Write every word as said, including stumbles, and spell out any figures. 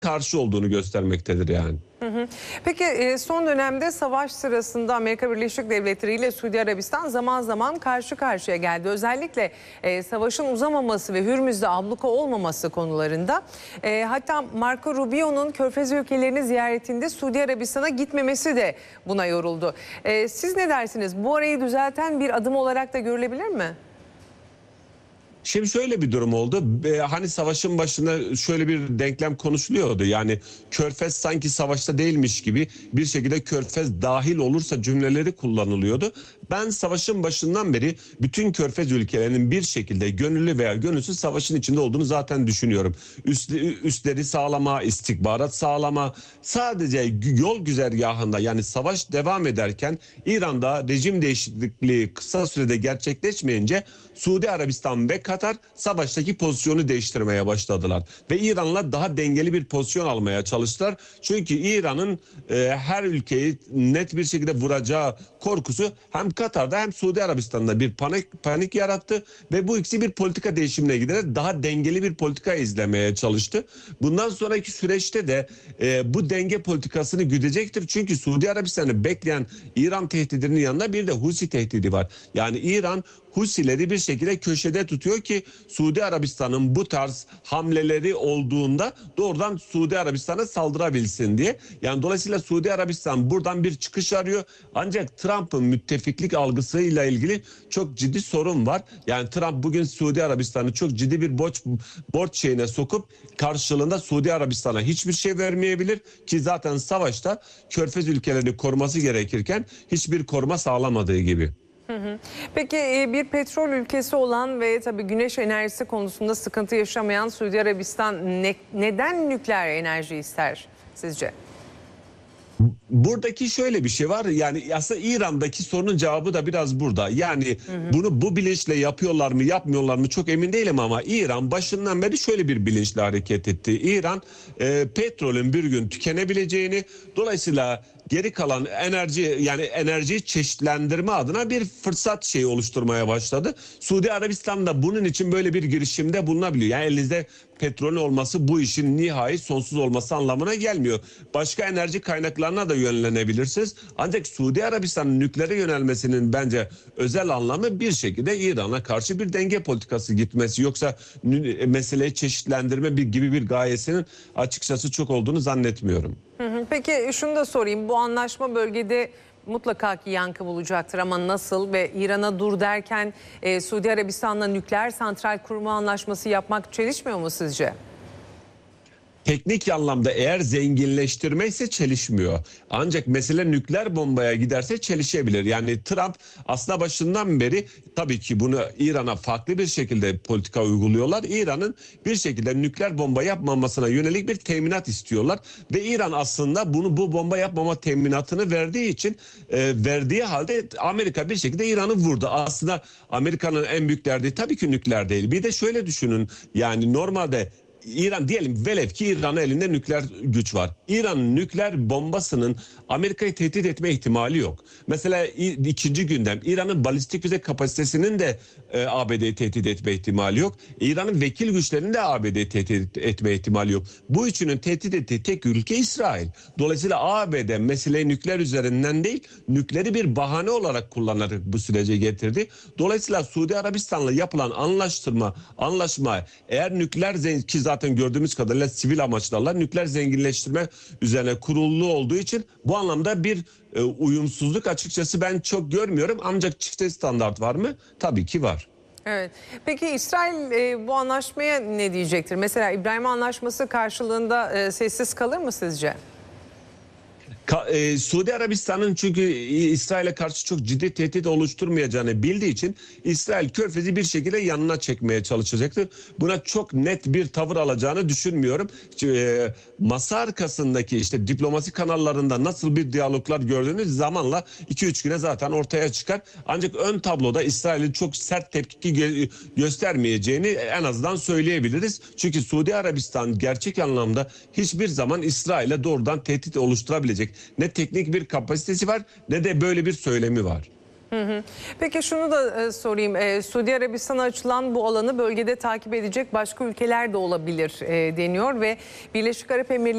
karşı olduğunu göstermektedir yani. Hı hı. Peki son dönemde savaş sırasında Amerika Birleşik Devletleri ile Suudi Arabistan zaman zaman karşı karşıya geldi. Özellikle e, savaşın uzamaması ve Hürmüz'de abluka olmaması konularında. E, hatta Marco Rubio'nun Körfez ülkelerini ziyaretinde Suudi Arabistan'a gitmemesi de buna yoruldu. E, siz ne dersiniz? Bu arayı düzelten bir adım olarak da görülebilir mi? Şimdi şöyle bir durum oldu. Ee, hani savaşın başında şöyle bir denklem konuşuluyordu. Yani Körfez sanki savaşta değilmiş gibi bir şekilde Körfez dahil olursa cümleleri kullanılıyordu. Ben savaşın başından beri bütün Körfez ülkelerinin bir şekilde gönüllü veya gönülsüz savaşın içinde olduğunu zaten düşünüyorum. Üst, üstleri sağlama, istihbarat sağlama, sadece yol güzergahında yani savaş devam ederken İran'da rejim değişikliği kısa sürede gerçekleşmeyince Suudi Arabistan ve Katar savaştaki pozisyonu değiştirmeye başladılar. Ve İran'la daha dengeli bir pozisyon almaya çalıştılar. Çünkü İran'ın e, her ülkeyi net bir şekilde vuracağı korkusu hem Katar'da hem Suudi Arabistan'da bir panik, panik yarattı. Ve bu ikisi bir politika değişimine giderek daha dengeli bir politika izlemeye çalıştı. Bundan sonraki süreçte de e, bu denge politikasını güdecektir. Çünkü Suudi Arabistan'ı bekleyen İran tehdidinin yanında bir de Husi tehdidi var. Yani İran Husileri bir şekilde köşede tutuyor ki Suudi Arabistan'ın bu tarz hamleleri olduğunda doğrudan Suudi Arabistan'a saldırabilsin diye. Yani dolayısıyla Suudi Arabistan buradan bir çıkış arıyor. Ancak Trump'ın müttefiklik algısıyla ilgili çok ciddi sorun var. Yani Trump bugün Suudi Arabistan'ı çok ciddi bir borç, borç şeyine sokup karşılığında Suudi Arabistan'a hiçbir şey vermeyebilir ki zaten savaşta Körfez ülkelerini koruması gerekirken hiçbir koruma sağlamadığı gibi. Hı hı. Peki bir petrol ülkesi olan ve tabii güneş enerjisi konusunda sıkıntı yaşamayan Suudi Arabistan ne, neden nükleer enerji ister sizce? Buradaki şöyle bir şey var, yani aslında İran'daki sorunun cevabı da biraz burada. Yani hı hı. bunu bu bilinçle yapıyorlar mı yapmıyorlar mı çok emin değilim ama İran başından beri şöyle bir bilinçle hareket etti. İran e, petrolün bir gün tükenebileceğini, dolayısıyla geri kalan enerji yani enerjiyi çeşitlendirme adına bir fırsat şeyi oluşturmaya başladı. Suudi Arabistan da bunun için böyle bir girişimde bulunabiliyor. Yani elinizde petrol olması bu işin nihai sonsuz olması anlamına gelmiyor. Başka enerji kaynaklarına da yönlenebilirsiniz. Ancak Suudi Arabistan'ın nükleere yönelmesinin bence özel anlamı bir şekilde İran'a karşı bir denge politikası gitmesi. Yoksa meseleyi çeşitlendirme bir gibi bir gayesinin açıkçası çok olduğunu zannetmiyorum. Hı hı. Peki şunu da sorayım. Bu anlaşma bölgede mutlaka ki yankı bulacaktır ama nasıl ve İran'a dur derken e, Suudi Arabistan'la nükleer santral kurma anlaşması yapmak çelişmiyor mu sizce? Teknik anlamda eğer zenginleştirme ise çelişmiyor. Ancak mesele nükleer bombaya giderse çelişebilir. Yani Trump aslında başından beri tabii ki bunu İran'a farklı bir şekilde politika uyguluyorlar. İran'ın bir şekilde nükleer bomba yapmamasına yönelik bir teminat istiyorlar. Ve İran aslında bunu bu bomba yapmama teminatını verdiği için e, verdiği halde Amerika bir şekilde İran'ı vurdu. Aslında Amerika'nın en büyük derdi tabii ki nükleer değil. Bir de şöyle düşünün, yani normalde İran diyelim velev ki İran'ın elinde nükleer güç var. İran'ın nükleer bombasının Amerika'yı tehdit etme ihtimali yok. Mesela ikinci gündem İran'ın balistik füze kapasitesinin de e, A B D'yi tehdit etme ihtimali yok. İran'ın vekil güçlerinin de A B D'yi tehdit etme ihtimali yok. Bu üçünün tehdit ettiği tek ülke İsrail. Dolayısıyla A B D meseleyi nükleer üzerinden değil nükleeri bir bahane olarak kullanarak bu sürece getirdi. Dolayısıyla Suudi Arabistan'la yapılan anlaştırma, anlaşma eğer nükleer ki zaten gördüğümüz kadarıyla sivil amaçlarla nükleer zenginleştirme üzerine kurulu olduğu için bu anlamda bir e, uyumsuzluk açıkçası ben çok görmüyorum. Ancak çifte standart var mı? Tabii ki var. Evet. Peki İsrail e, bu anlaşmaya ne diyecektir? Mesela İbrahim Anlaşması karşılığında e, sessiz kalır mı sizce? Ka e, Suudi Arabistan'ın çünkü İsrail'e karşı çok ciddi tehdit oluşturmayacağını bildiği için İsrail Körfez'i bir şekilde yanına çekmeye çalışacaktır. Buna çok net bir tavır alacağını düşünmüyorum. E, masa arkasındaki işte diplomasi kanallarında nasıl bir diyaloglar gördüğünüz zamanla iki üç güne zaten ortaya çıkar. Ancak ön tabloda İsrail'in çok sert tepki gö göstermeyeceğini en azından söyleyebiliriz. Çünkü Suudi Arabistan gerçek anlamda hiçbir zaman İsrail'e doğrudan tehdit oluşturabilecek ne teknik bir kapasitesi var ne de böyle bir söylemi var. Hı hı. Peki şunu da e, sorayım. E, Suudi Arabistan'a açılan bu alanı bölgede takip edecek başka ülkeler de olabilir e, deniyor ve Birleşik Arap Emirlikleri